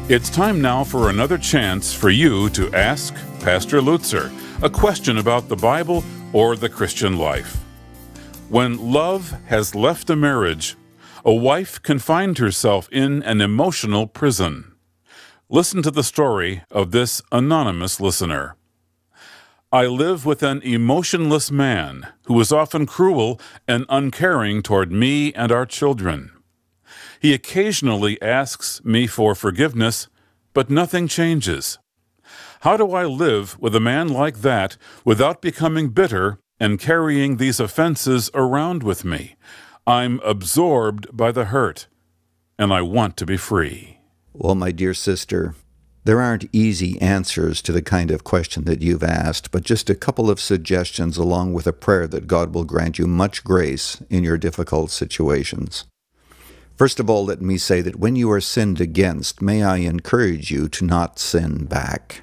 It's time now for another chance for you to ask Pastor Lutzer a question about the Bible or the Christian life. When love has left a marriage, a wife can find herself in an emotional prison. Listen to the story of this anonymous listener. I live with an emotionless man who is often cruel and uncaring toward me and our children. He occasionally asks me for forgiveness, but nothing changes. How do I live with a man like that without becoming bitter and carrying these offenses around with me? I'm absorbed by the hurt, and I want to be free. Well, my dear sister, there aren't easy answers to the kind of question that you've asked, but just a couple of suggestions along with a prayer that God will grant you much grace in your difficult situations. First of all, let me say that when you are sinned against, may I encourage you to not sin back.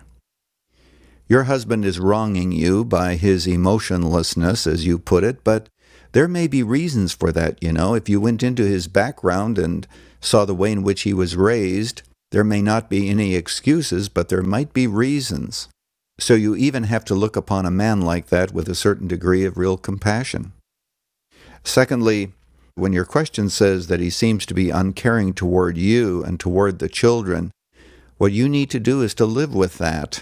Your husband is wronging you by his emotionlessness, as you put it, but there may be reasons for that, If you went into his background and saw the way in which he was raised, there may not be any excuses, but there might be reasons. So you even have to look upon a man like that with a certain degree of real compassion. Secondly, when your question says that he seems to be uncaring toward you and toward the children, what you need to do is to live with that.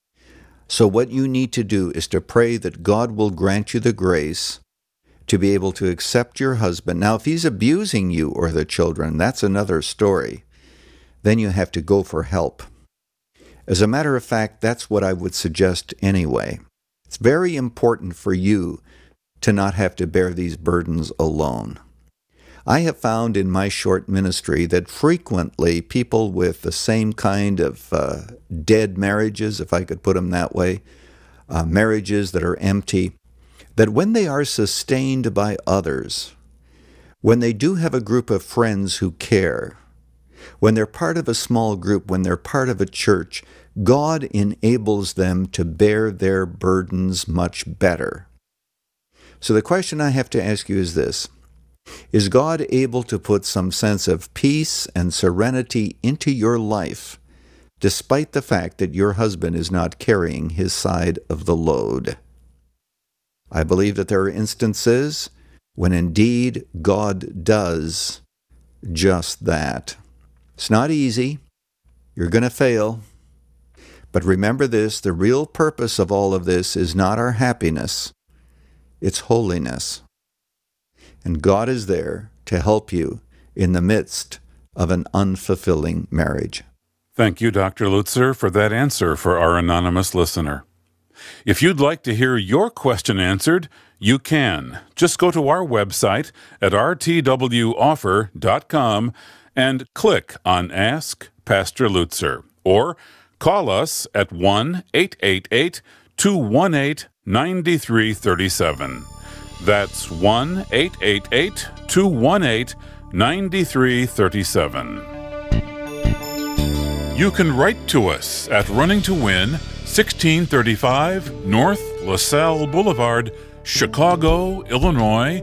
So what you need to do is to pray that God will grant you the grace to be able to accept your husband. Now, if he's abusing you or the children, that's another story. Then you have to go for help. As a matter of fact, that's what I would suggest anyway. It's very important for you to not have to bear these burdens alone. I have found in my short ministry that frequently people with the same kind of dead marriages, if I could put them that way, marriages that are empty, that when they are sustained by others, when they do have a group of friends who care, when they're part of a small group, when they're part of a church, God enables them to bear their burdens much better. So the question I have to ask you is this. Is God able to put some sense of peace and serenity into your life, despite the fact that your husband is not carrying his side of the load? I believe that there are instances when indeed God does just that. It's not easy. You're going to fail. But remember this, the real purpose of all of this is not our happiness. It's holiness. And God is there to help you in the midst of an unfulfilling marriage. Thank you, Dr. Lutzer, for that answer for our anonymous listener. If you'd like to hear your question answered, you can. Just go to our website at rtwoffer.com and click on Ask Pastor Lutzer, or call us at 1-888-218-9337. That's 1-888-218-9337. You can write to us at Running to Win, 1635 North LaSalle Boulevard, Chicago, Illinois,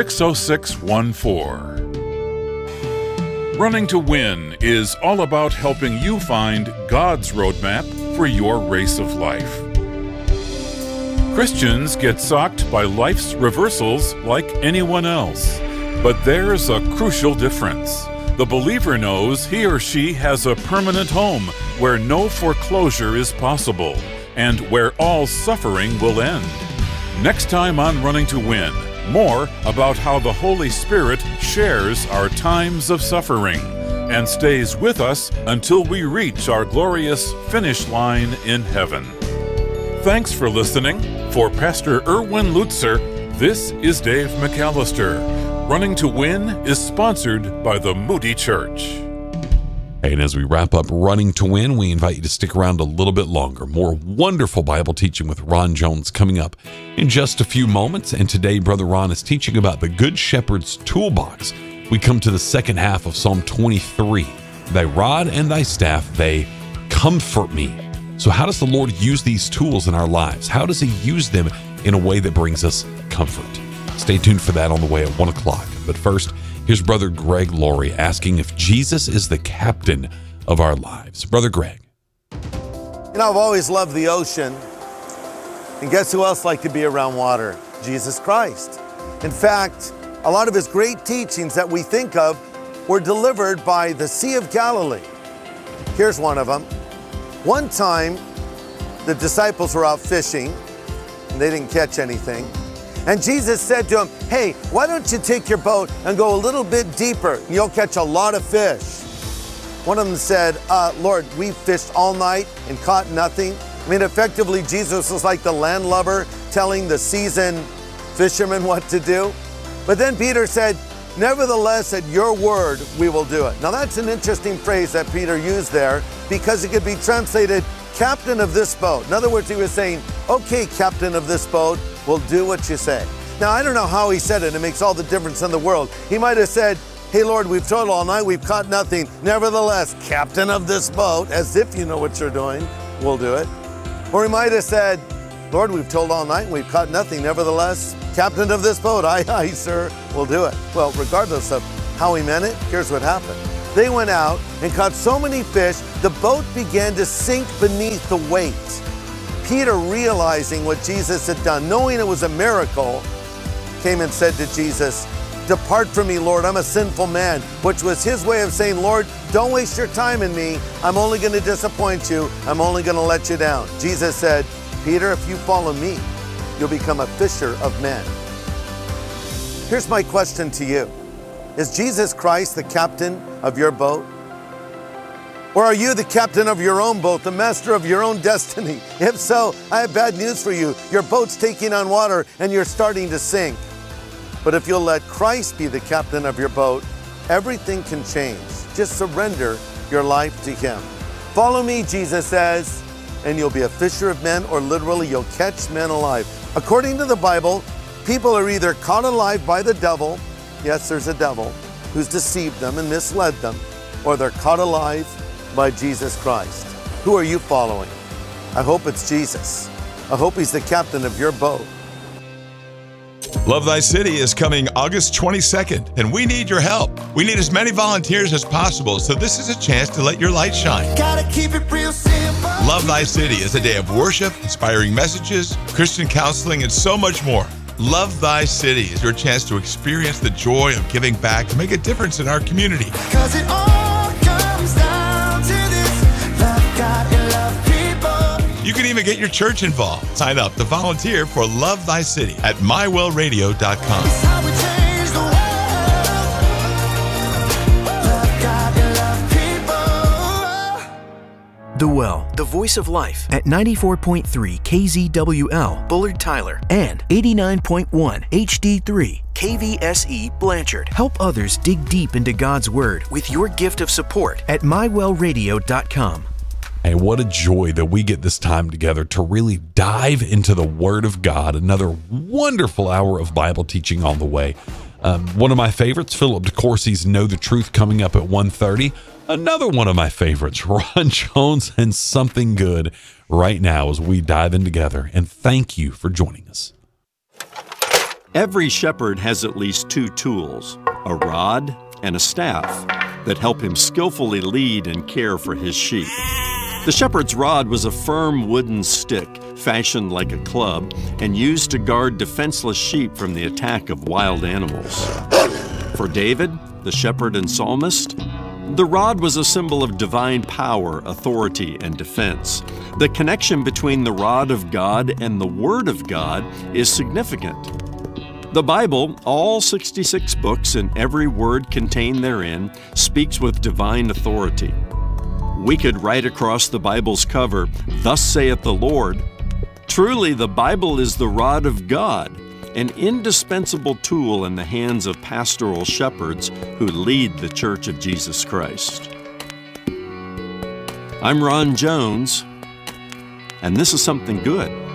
60614. Running to Win is all about helping you find God's roadmap for your race of life. Christians get socked by life's reversals like anyone else, but there's a crucial difference. The believer knows he or she has a permanent home where no foreclosure is possible and where all suffering will end. Next time on Running to Win, more about how the Holy Spirit shares our times of suffering and stays with us until we reach our glorious finish line in heaven. Thanks for listening. For Pastor Erwin Lutzer, this is Dave McAllister. Running to Win is sponsored by the Moody Church. And as we wrap up Running to Win, we invite you to stick around a little bit longer. More wonderful Bible teaching with Ron Jones coming up in just a few moments. And today, Brother Ron is teaching about the Good Shepherd's Toolbox. We come to the second half of Psalm 23. Thy rod and thy staff, they comfort me. So how does the Lord use these tools in our lives? How does he use them in a way that brings us comfort? Stay tuned for that on the way at 1 o'clock. But first, here's Brother Greg Laurie asking if Jesus is the captain of our lives. Brother Greg. You know, I've always loved the ocean. And guess who else liked to be around water? Jesus Christ. In fact, a lot of his great teachings that we think of were delivered by the Sea of Galilee. Here's one of them. One time, the disciples were out fishing, and they didn't catch anything. And Jesus said to them, hey, why don't you take your boat and go a little bit deeper, and you'll catch a lot of fish. One of them said, Lord, we fished all night and caught nothing. I mean, effectively, Jesus was like the landlubber telling the seasoned fishermen what to do. But then Peter said, nevertheless, at your word, we will do it. Now, that's an interesting phrase that Peter used there, because it could be translated, captain of this boat. In other words, he was saying, okay, captain of this boat, we'll do what you say. Now, I don't know how he said it. It makes all the difference in the world. He might have said, hey, Lord, we've toiled all night, we've caught nothing. Nevertheless, captain of this boat, as if you know what you're doing, we'll do it. Or he might have said, Lord, we've toiled all night, we've caught nothing. Nevertheless, captain of this boat, aye, aye, sir, we'll do it. Well, regardless of how he meant it, here's what happened. They went out and caught so many fish, the boat began to sink beneath the weight. Peter, realizing what Jesus had done, knowing it was a miracle, came and said to Jesus, depart from me, Lord, I'm a sinful man, which was his way of saying, Lord, don't waste your time in me. I'm only going to disappoint you. I'm only going to let you down. Jesus said, Peter, if you follow me, you'll become a fisher of men. Here's my question to you. Is Jesus Christ the captain of your boat? Or are you the captain of your own boat, the master of your own destiny? If so, I have bad news for you. Your boat's taking on water and you're starting to sink. But if you'll let Christ be the captain of your boat, everything can change. Just surrender your life to him. Follow me, Jesus says, and you'll be a fisher of men, or literally you'll catch men alive. According to the Bible, people are either caught alive by the devil, yes, there's a devil, who's deceived them and misled them, or they're caught alive by Jesus Christ. Who are you following? I hope it's Jesus. I hope he's the captain of your boat. Love Thy City is coming August 22nd, and we need your help. We need as many volunteers as possible, so this is a chance to let your light shine. Gotta keep it real simple. Love Thy City is a day of worship, inspiring messages, Christian counseling, and so much more. Love Thy City is your chance to experience the joy of giving back to make a difference in our community. 'Cause it all comes down to this. Love God and love people. You can even get your church involved. Sign up to volunteer for Love Thy City at mywellradio.com. It's how we change the world. Love God and love people. The Well, the voice of life at 94.3 KZWL, Bullard Tyler, and 89.1 HD3 KVSE Blanchard. Help others dig deep into God's Word with your gift of support at mywellradio.com. And what a joy that we get this time together to really dive into the Word of God. Another wonderful hour of Bible teaching on the way. One of my favorites, Philip DeCourcy's Know the Truth, coming up at 1:30. Another one of my favorites, Ron Jones and Something Good, right now as we dive in together. And thank you for joining us. Every shepherd has at least two tools, a rod and a staff, that help him skillfully lead and care for his sheep. The shepherd's rod was a firm wooden stick, fashioned like a club, and used to guard defenseless sheep from the attack of wild animals. For David, the shepherd and psalmist, the rod was a symbol of divine power, authority, and defense. The connection between the rod of God and the Word of God is significant. The Bible, all 66 books and every word contained therein, speaks with divine authority. We could write across the Bible's cover, "Thus saith the Lord." Truly, the Bible is the rod of God, an indispensable tool in the hands of pastoral shepherds who lead the Church of Jesus Christ. I'm Ron Jones, and this is Something Good.